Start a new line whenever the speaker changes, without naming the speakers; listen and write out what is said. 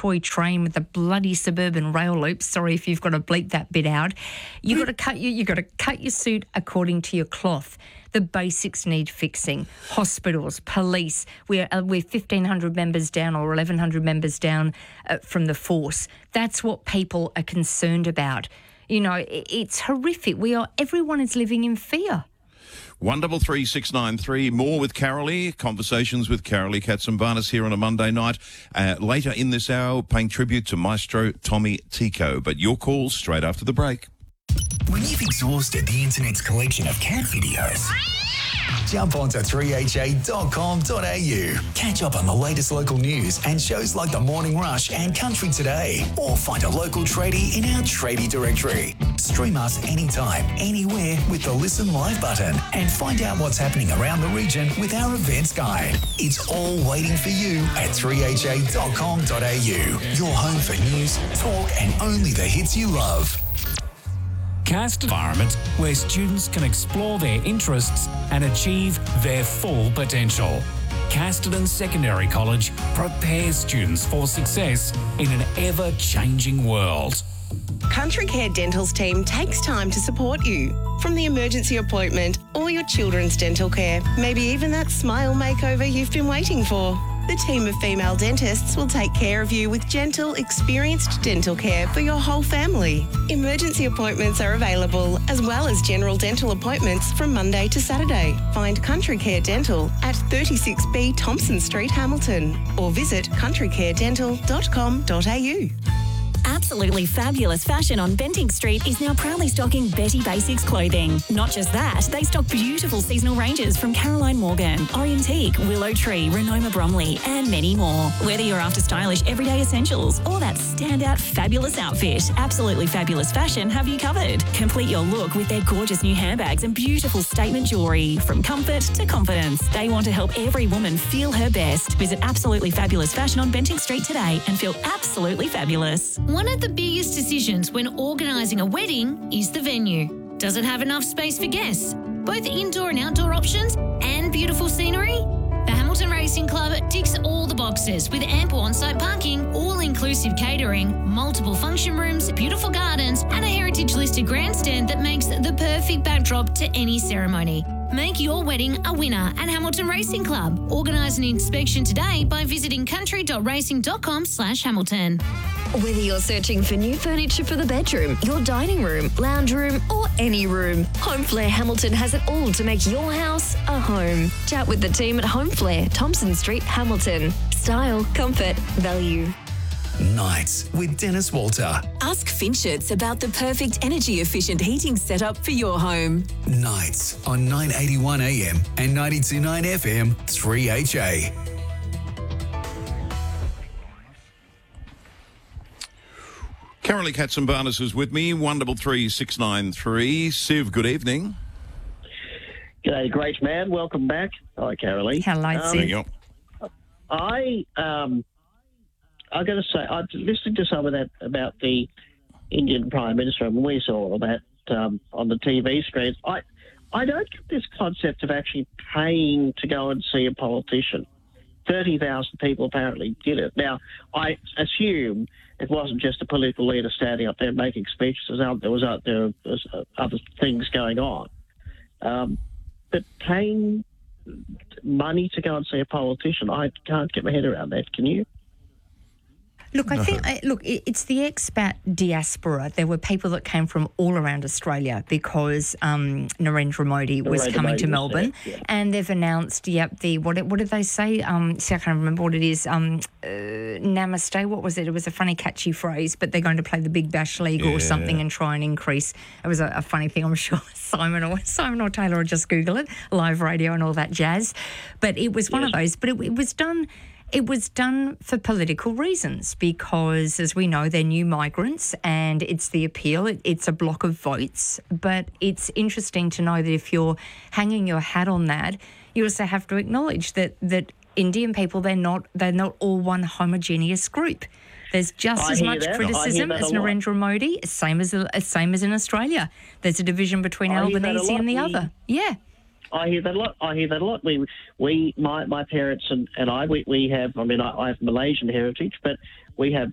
toy train with the bloody suburban rail loops. Sorry if you've got to bleep that bit out. You've got to cut your suit according to your cloth. The basics need fixing. Hospitals, police. We're 1,500 members down or 1,100 members down from the force. That's what people are concerned about. You know, it's horrific. Everyone is living in fear.
133693. More with Carolee. Conversations with Carolee Katsimbarnis here on a Monday night. Later in this hour, paying tribute to Maestro Tommy Tico. But your calls straight after the break.
When you've exhausted the internet's collection of cat videos, jump onto 3ha.com.au. Catch up on the latest local news and shows like The Morning Rush and Country Today. Or find a local tradie in our tradie directory. Stream us anytime, anywhere with the Listen Live button and find out what's happening around the region with our events guide. It's all waiting for you at 3ha.com.au. Your home for news, talk and only the hits you love.
Cast environment where students can explore their interests and achieve their full potential. Casterton Secondary College prepares students for success in an ever-changing world.
Country Care Dental's team takes time to support you. From the emergency appointment or your children's dental care, maybe even that smile makeover you've been waiting for. The team of female dentists will take care of you with gentle, experienced dental care for your whole family. Emergency appointments are available, as well as general dental appointments from Monday to Saturday. Find Country Care Dental at 36B Thompson Street, Hamilton, or visit countrycaredental.com.au.
Absolutely fabulous fashion on Bentinck Street is now proudly stocking Betty Basics clothing. Not just that, they stock beautiful seasonal ranges from Caroline Morgan, Orientique, Willow Tree, Renoma Bromley, and many more. Whether you're after stylish everyday essentials or that standout fabulous outfit, Absolutely Fabulous Fashion have you covered. Complete your look with their gorgeous new handbags and beautiful statement jewellery. From comfort to confidence, they want to help every woman feel her best. Visit Absolutely Fabulous Fashion on Bentinck Street today and feel absolutely fabulous.
One of the biggest decisions when organising a wedding is the venue. Does it have enough space for guests? Both indoor and outdoor options and beautiful scenery? The Hamilton Racing Club ticks all the boxes with ample on-site parking, all-inclusive catering, multiple function rooms, beautiful gardens and a heritage-listed grandstand that makes the perfect backdrop to any ceremony. Make your wedding a winner at Hamilton Racing Club. Organise an inspection today by visiting country.racing.com/Hamilton.
Whether you're searching for new furniture for the bedroom, your dining room, lounge room, or any room, Home Flair Hamilton has it all to make your house a home. Chat with the team at Home Flair, Thompson Street, Hamilton. Style, comfort, value.
Nights with Dennis Walter.
Ask Finchets about the perfect energy-efficient heating setup for your home.
Nights on 981 AM and 92.9 FM, 3HA.
Carolee Katsimbarnis is with me, 133693. Siv, good evening.
G'day, great man. Welcome back. Hi, Carolee.
Hello, Siv.
There you
go. I've got to say, I was listening to some of that about the Indian Prime Minister, and we saw all that on the TV screens. I don't get this concept of actually paying to go and see a politician. 30,000 people apparently did it. Now, I assume it wasn't just a political leader standing up there making speeches. There was other things going on. But paying money to go and see a politician, I can't get my head around that. Can you?
Look, I think, it's the expat diaspora. There were people that came from all around Australia because Narendra Modi was coming to Melbourne, and they've announced, what did they say? See, I can't remember what it is. Namaste, what was it? It was a funny, catchy phrase, but they're going to play the Big Bash League or something and try and increase. It was a funny thing, I'm sure Simon or Taylor will just Google it, live radio and all that jazz. But it was one of those, but it was done... It was done for political reasons because, as we know, they're new migrants and it's the appeal. It's a block of votes. But it's interesting to know that if you're hanging your hat on that, you also have to acknowledge that Indian people, they're not all one homogeneous group. There's just as much criticism as Narendra Modi, same as in Australia. There's a division between Albanese and the other. Yeah.
I hear that a lot. My parents and I, we have, I have Malaysian heritage, but we have